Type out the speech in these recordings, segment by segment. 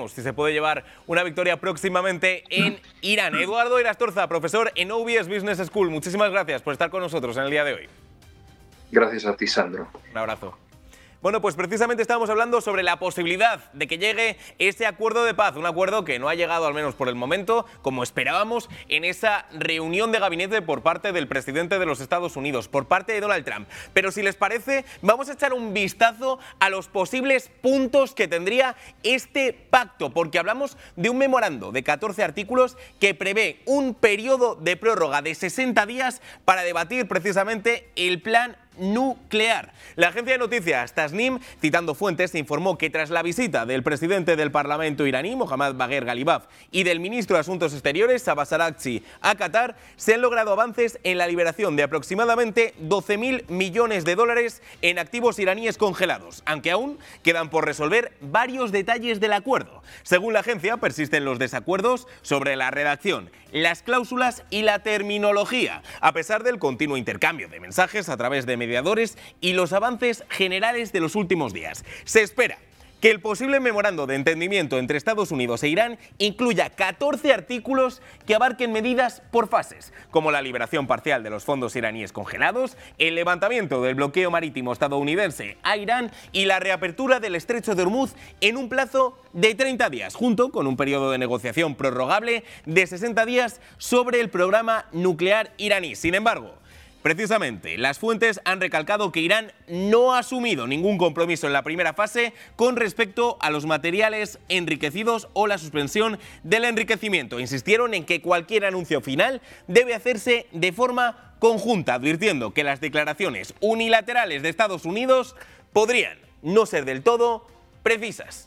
veremos si se puede llevar una victoria próximamente en Irán. Eduardo Irastorza, profesor en OBS Business School, muchísimas gracias por estar con nosotros en el día de hoy. Gracias a ti, Sandro. Un abrazo. Bueno, pues precisamente estábamos hablando sobre la posibilidad de que llegue ese acuerdo de paz, un acuerdo que no ha llegado, al menos por el momento, como esperábamos, en esa reunión de gabinete por parte del presidente de los Estados Unidos, por parte de Donald Trump. Pero si les parece, vamos a echar un vistazo a los posibles puntos que tendría este pacto, porque hablamos de un memorando de 14 artículos que prevé un periodo de prórroga de 60 días para debatir precisamente el plan nuclear. La agencia de noticias Tasnim, citando fuentes, informó que tras la visita del presidente del Parlamento iraní, Mohammad Bagher Ghalibaf, y del ministro de Asuntos Exteriores, Abbas Araghchi, a Qatar, se han logrado avances en la liberación de aproximadamente 12.000 millones de dólares en activos iraníes congelados, aunque aún quedan por resolver varios detalles del acuerdo. Según la agencia, persisten los desacuerdos sobre la redacción, las cláusulas y la terminología, a pesar del continuo intercambio de mensajes a través de mediadores y los avances generales de los últimos días. Se espera que el posible memorando de entendimiento entre Estados Unidos e Irán incluya 14 artículos que abarquen medidas por fases, como la liberación parcial de los fondos iraníes congelados, el levantamiento del bloqueo marítimo estadounidense a Irán y la reapertura del estrecho de Hormuz en un plazo de 30 días, junto con un periodo de negociación prorrogable de 60 días sobre el programa nuclear iraní. Sin embargo, precisamente, las fuentes han recalcado que Irán no ha asumido ningún compromiso en la primera fase con respecto a los materiales enriquecidos o la suspensión del enriquecimiento. Insistieron en que cualquier anuncio final debe hacerse de forma conjunta, advirtiendo que las declaraciones unilaterales de Estados Unidos podrían no ser del todo precisas.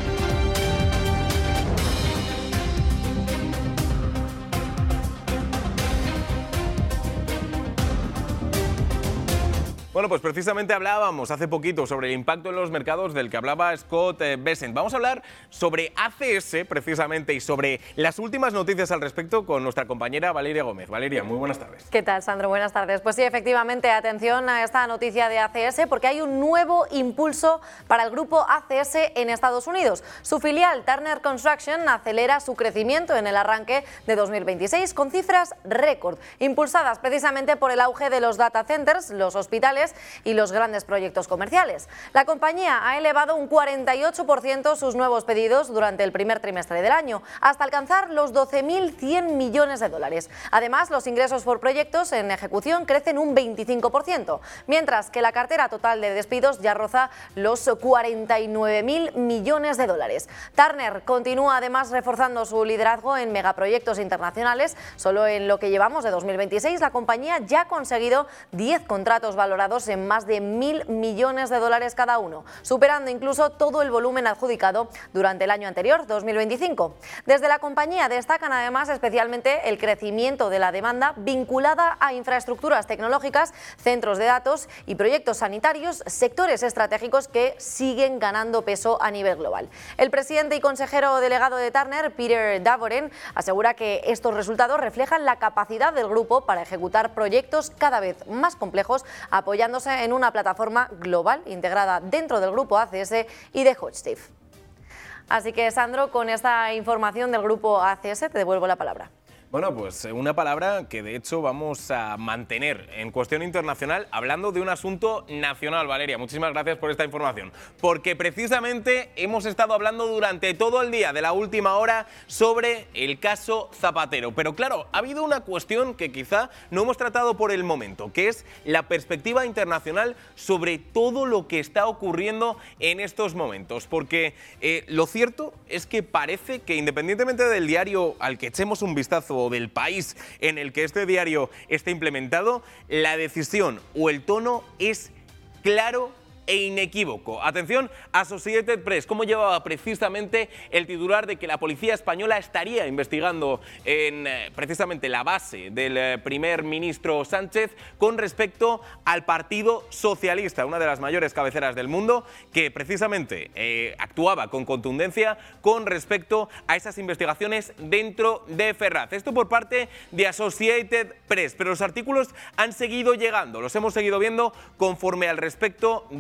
Bueno, pues precisamente hablábamos hace poquito sobre el impacto en los mercados del que hablaba Scott Bessent. Vamos a hablar sobre ACS precisamente y sobre las últimas noticias al respecto con nuestra compañera Valeria Gómez. Valeria, muy buenas tardes. ¿Qué tal, Sandro? Buenas tardes. Pues sí, efectivamente, atención a esta noticia de ACS porque hay un nuevo impulso para el grupo ACS en Estados Unidos. Su filial Turner Construction acelera su crecimiento en el arranque de 2026 con cifras récord, impulsadas precisamente por el auge de los data centers, los hospitales y los grandes proyectos comerciales. La compañía ha elevado un 48% sus nuevos pedidos durante el primer trimestre del año, hasta alcanzar los 12.100 millones de dólares. Además, los ingresos por proyectos en ejecución crecen un 25%, mientras que la cartera total de despidos ya roza los 49.000 millones de dólares. Turner continúa además reforzando su liderazgo en megaproyectos internacionales. Solo en lo que llevamos de 2026, la compañía ya ha conseguido 10 contratos valorados en más de 1.000 millones de dólares cada uno, superando incluso todo el volumen adjudicado durante el año anterior, 2025. Desde la compañía destacan además especialmente el crecimiento de la demanda vinculada a infraestructuras tecnológicas, centros de datos y proyectos sanitarios, sectores estratégicos que siguen ganando peso a nivel global. El presidente y consejero delegado de Turner, Peter Davoren, asegura que estos resultados reflejan la capacidad del grupo para ejecutar proyectos cada vez más complejos, apoyándose en una plataforma global integrada dentro del grupo ACS y de Hochtief. Así que, Sandro, con esta información del grupo ACS te devuelvo la palabra. Bueno, pues una palabra que de hecho vamos a mantener en cuestión internacional, hablando de un asunto nacional, Valeria. Muchísimas gracias por esta información, porque precisamente hemos estado hablando durante todo el día de la última hora sobre el caso Zapatero. Pero claro, ha habido una cuestión que quizá no hemos tratado por el momento, que es la perspectiva internacional sobre todo lo que está ocurriendo en estos momentos. Porque lo cierto es que parece que independientemente del diario al que echemos un vistazo o del país en el que este diario esté implementado, la decisión o el tono es claro e inequívoco. Atención, Associated Press, cómo llevaba precisamente el titular de que la policía española estaría investigando en precisamente la base del primer ministro Sánchez con respecto al Partido Socialista, una de las mayores cabeceras del mundo, que precisamente actuaba con contundencia con respecto a esas investigaciones dentro de Ferraz. Esto por parte de Associated Press, pero los artículos han seguido llegando, los hemos seguido viendo conforme al respecto